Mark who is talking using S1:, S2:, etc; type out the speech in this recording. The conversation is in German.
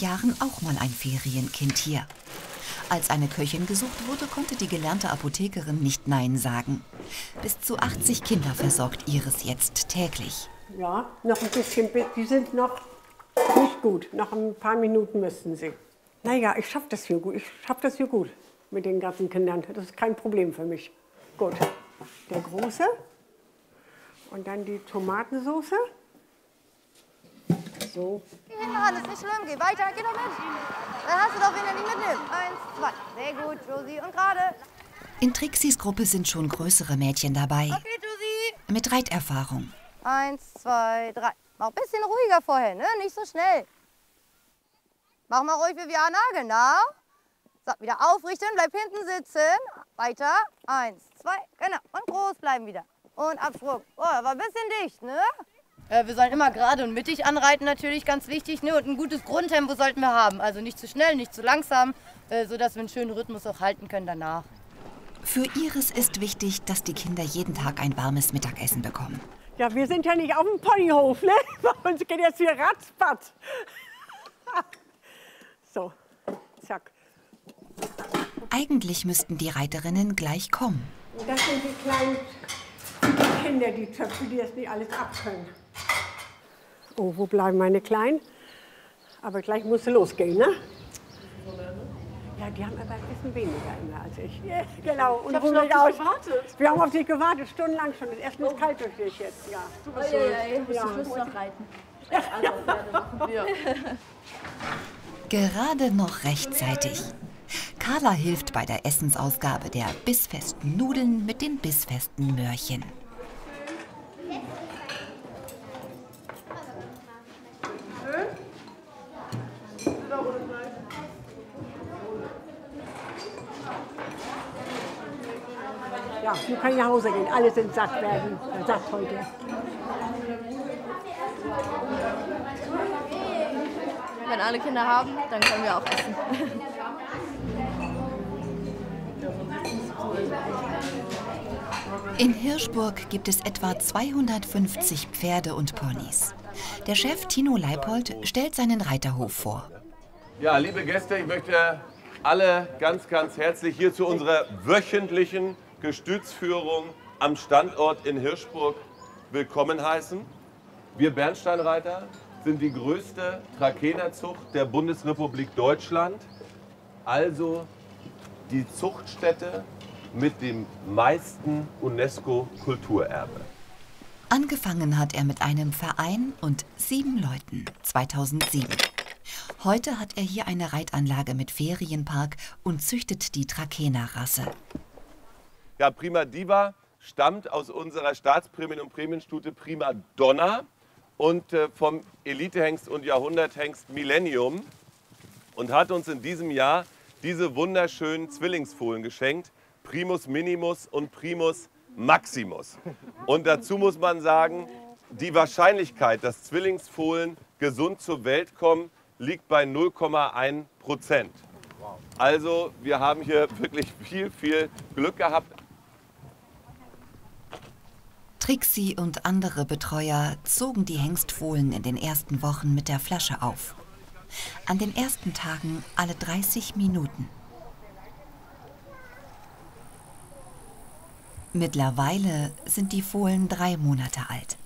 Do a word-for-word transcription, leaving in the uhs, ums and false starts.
S1: Jahren auch mal ein Ferienkind hier. Als eine Köchin gesucht wurde, konnte die gelernte Apothekerin nicht Nein sagen. Bis zu achtzig Kinder versorgt Iris jetzt täglich.
S2: Ja, noch ein bisschen, die sind noch nicht gut. Noch ein paar Minuten müssten sie. Naja, ich schaffe das hier gut. Ich schaffe das hier gut mit den ganzen Kindern. Das ist kein Problem für mich. Gut. Der große. Und dann die Tomatensauce. So.
S3: Geh hinten ran, ist nicht schlimm. Geh weiter, geh doch mit. Dann hast du doch wen, der nicht mitnimmt. Eins, zwei. Sehr gut, Josie. Und gerade.
S1: In Trixis Gruppe sind schon größere Mädchen dabei.
S3: Okay, Josie.
S1: Mit Reiterfahrung.
S3: Eins, zwei, drei. Mach ein bisschen ruhiger vorher, ne? Nicht so schnell. Mach mal ruhig, Viviana, genau. So, wieder aufrichten, bleib hinten sitzen. Weiter. Eins, zwei, genau. Und groß bleiben wieder. Und Absprung. Oh, war ein bisschen dicht, ne? Ja, wir sollen immer gerade und mittig anreiten, natürlich ganz wichtig, ne? Und ein gutes Grundtempo sollten wir haben. Also nicht zu schnell, nicht zu langsam, äh, sodass wir einen schönen Rhythmus auch halten können danach.
S1: Für Iris ist wichtig, dass die Kinder jeden Tag ein warmes Mittagessen bekommen.
S2: Ja, wir sind ja nicht auf dem Ponyhof, ne? Bei uns geht jetzt hier ratzfatz. So, zack.
S1: Eigentlich müssten die Reiterinnen gleich kommen.
S2: Das sind die kleinen Kinder, die Töpfe, die das nicht alles abkönnen. Oh, wo bleiben meine Kleinen? Aber gleich muss es losgehen, ne? Ja, die haben aber ein bisschen weniger immer als ich. Ja, genau, und
S4: ich hab
S2: aus.
S4: gewartet.
S2: Wir haben auf dich gewartet, stundenlang schon. Das Essen ist kalt durch dich jetzt, ja.
S4: Du bist, oh, ja, ja, ja.
S2: Ja.
S4: Du musst noch reiten. Also, Pferde machen wir.
S1: Gerade noch rechtzeitig. Carla hilft bei der Essensausgabe der bissfesten Nudeln mit den bissfesten Möhrchen.
S2: Ja, du kannst nach Hause gehen. Alle sind satt werden. Satt heute.
S4: Wenn alle Kinder haben, dann können wir auch essen.
S1: In Hirschburg gibt es etwa zweihundertfünfzig Pferde und Ponys. Der Chef Tino Leipold stellt seinen Reiterhof vor.
S5: Ja, liebe Gäste, ich möchte alle ganz, ganz herzlich hier zu unserer wöchentlichen Gestützführung am Standort in Hirschburg willkommen heißen. Wir Bernsteinreiter sind die größte Trakehnerzucht der Bundesrepublik Deutschland, also die Zuchtstätte mit dem meisten UNESCO-Kulturerbe.
S1: Angefangen hat er mit einem Verein und sieben Leuten zweitausendsieben. Heute hat er hier eine Reitanlage mit Ferienpark und züchtet die Trakehner-Rasse.
S5: Ja, Prima Diva stammt aus unserer Staatsprämien- und Prämienstute Prima Donna und äh, vom Elitehengst und Jahrhunderthengst Millennium und hat uns in diesem Jahr diese wunderschönen Zwillingsfohlen geschenkt, Primus Minimus und Primus Maximus. Und dazu muss man sagen, die Wahrscheinlichkeit, dass Zwillingsfohlen gesund zur Welt kommen, liegt bei null Komma eins Prozent. Also wir haben hier wirklich viel, viel Glück gehabt.
S1: Trixi und andere Betreuer zogen die Hengstfohlen in den ersten Wochen mit der Flasche auf. An den ersten Tagen alle dreißig Minuten. Mittlerweile sind die Fohlen drei Monate alt.